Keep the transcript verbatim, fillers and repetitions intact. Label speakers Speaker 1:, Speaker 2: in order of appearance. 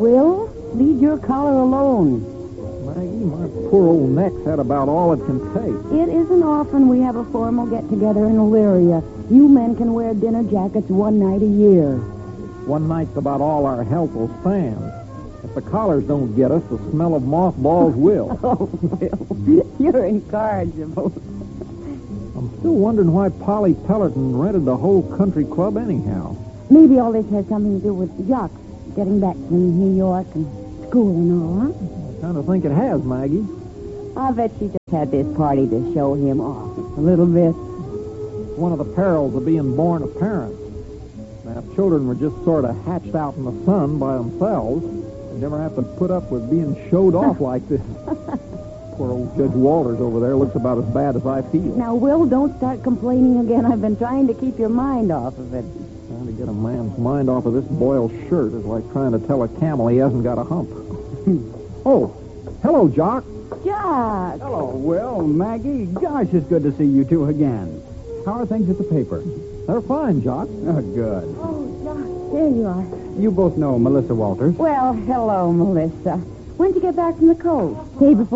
Speaker 1: Will, leave your collar alone.
Speaker 2: Maggie, my poor old neck's had about all it can take.
Speaker 1: It isn't often we have a formal get-together in Illyria. You men can wear dinner jackets one night a year.
Speaker 2: One night's about all our health will stand. If the collars don't get us, the smell of mothballs will.
Speaker 1: Oh, Will, you're incorrigible.
Speaker 2: I'm still wondering why Polly Pellerton rented the whole country club anyhow.
Speaker 1: Maybe all this has something to do with Jock getting back from New York and school and all, huh?
Speaker 2: I kind of think it has, Maggie.
Speaker 1: I bet she just had this party to show him off a little bit.
Speaker 2: One of the perils of being born a parent. Now, if children were just sort of hatched out in the sun by themselves, they'd never have to put up with being showed off like this. Poor old Judge Walters over there looks about as bad as I feel.
Speaker 1: Now, Will, don't start complaining again. I've been trying to keep your mind off of it.
Speaker 2: Trying to get a man's mind off of this boiled shirt is like trying to tell a camel he hasn't got a hump. Oh, hello, Jock.
Speaker 1: Jock!
Speaker 3: Hello, Will, Maggie. Gosh, it's good to see you two again. How are things at the paper?
Speaker 2: They're fine, Jock.
Speaker 3: Oh, good.
Speaker 1: Oh, Jock, there you are.
Speaker 3: You both know Melissa Walters.
Speaker 1: Well, hello, Melissa. When'd you get back from the coast? Day before